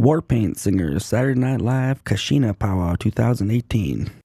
Warpaint singers, Saturday Night Live, Kashina Powwow 2018.